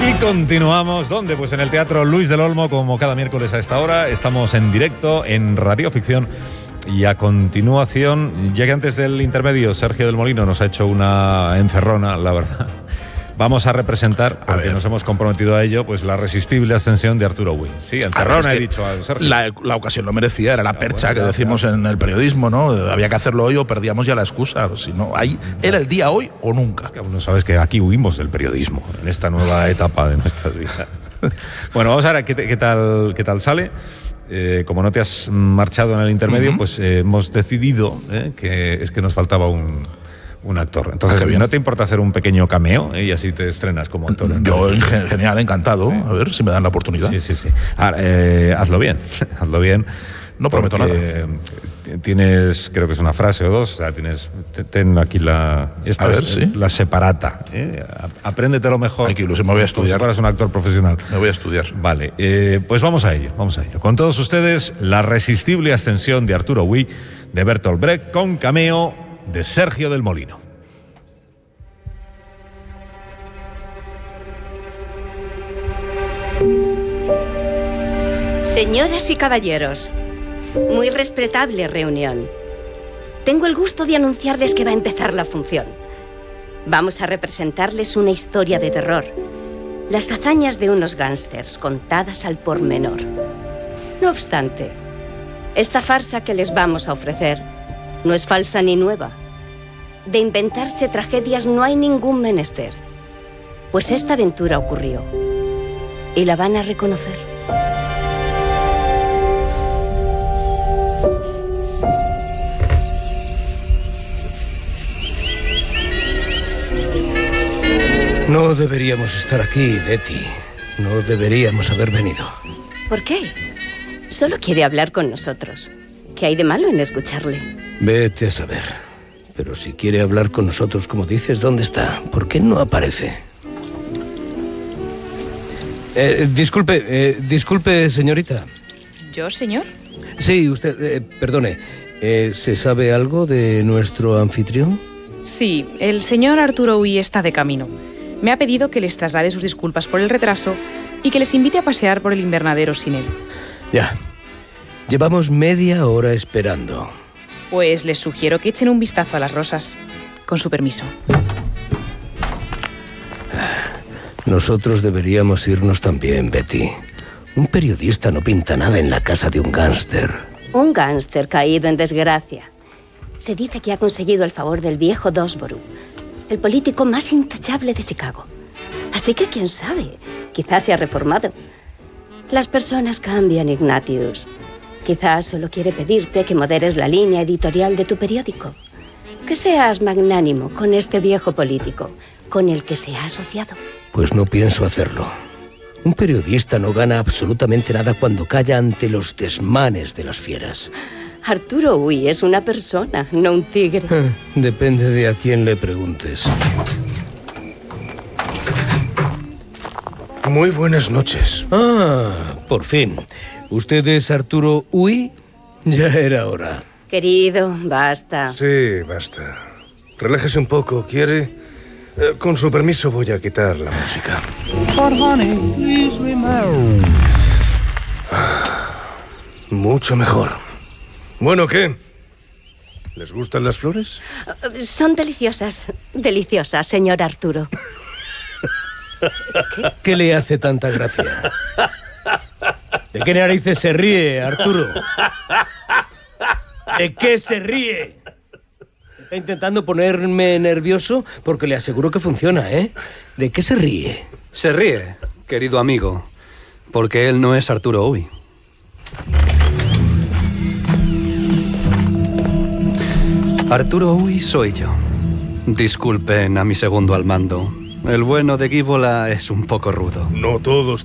Y continuamos, ¿dónde? Pues en el Teatro Luis del Olmo, como cada miércoles a esta hora. Estamos en directo en Radioficción. Y a continuación, ya que antes del intermedio Sergio del Molino nos ha hecho una encerrona, la verdad, vamos a representar, porque nos hemos comprometido a ello, pues la resistible ascensión de Arturo Ui. Sí, encerrona, he dicho a Sergio. La ocasión lo merecía, era la percha que decimos en el periodismo, ¿no? Había que hacerlo hoy o perdíamos ya la excusa. Si no, ahí era el día hoy o nunca. Es que aún no sabes que aquí huimos del periodismo, en esta nueva etapa de nuestras vidas. Bueno, vamos a ver qué tal sale. Como no te has marchado en el intermedio, pues hemos decidido que nos faltaba un actor. Entonces, ¿no te importa hacer un pequeño cameo y así te estrenas como actor? Yo, genial, encantado. Sí. A ver si me dan la oportunidad. Sí. Hazlo bien, hazlo bien. No prometo nada. Tienes, creo que es una frase o dos, o sea, ten aquí la separata. Apréndetelo mejor. Aquí, Luis, me voy a estudiar. Como si fueras un actor profesional. Me voy a estudiar. Vale, pues vamos a ello. Con todos ustedes, la resistible ascensión de Arturo Ui, de Bertolt Brecht, con cameo de Sergio del Molino. Señoras y caballeros, muy respetable reunión. Tengo el gusto de anunciarles que va a empezar la función. Vamos a representarles una historia de terror, las hazañas de unos gángsters contadas al pormenor. No obstante, esta farsa que les vamos a ofrecer no es falsa ni nueva. De inventarse tragedias no hay ningún menester, pues esta aventura ocurrió y la van a reconocer. No deberíamos estar aquí, Betty. No deberíamos haber venido. ¿Por qué? Solo quiere hablar con nosotros. ¿Qué hay de malo en escucharle? Vete a saber. Pero si quiere hablar con nosotros, como dices, ¿dónde está? ¿Por qué no aparece? Disculpe, señorita. ¿Yo, señor? Sí, usted, perdone. ¿Se sabe algo de nuestro anfitrión? Sí, el señor Arturo Ui está de camino. Me ha pedido que les traslade sus disculpas por el retraso y que les invite a pasear por el invernadero sin él. Ya. Llevamos media hora esperando. Pues les sugiero que echen un vistazo a las rosas. Con su permiso. Nosotros deberíamos irnos también, Betty. Un periodista no pinta nada en la casa de un gángster. Un gángster caído en desgracia. Se dice que ha conseguido el favor del viejo Dosborough, el político más intachable de Chicago. Así que, quién sabe, quizás se ha reformado. Las personas cambian, Ignatius. Quizás solo quiere pedirte que moderes la línea editorial de tu periódico. Que seas magnánimo con este viejo político, con el que se ha asociado. Pues no pienso hacerlo. Un periodista no gana absolutamente nada cuando calla ante los desmanes de las fieras. Arturo Ui es una persona, no un tigre. Depende de a quién le preguntes. Muy buenas noches. Por fin. ¿Usted es Arturo Ui? Ya era hora. Querido, basta. Sí, basta. Relájese un poco, ¿quiere? Con su permiso voy a quitar la música. Mucho mejor. Bueno, ¿qué? ¿Les gustan las flores? Son deliciosas. Deliciosas, señor Arturo. ¿Qué le hace tanta gracia? ¿De qué narices se ríe, Arturo? ¿De qué se ríe? Está intentando ponerme nervioso porque le aseguro que funciona, ¿eh? ¿De qué se ríe? Se ríe, querido amigo, porque él no es Arturo Ui. Arturo Ui soy yo. Disculpen a mi segundo al mando. El bueno de Gíbola es un poco rudo. No todos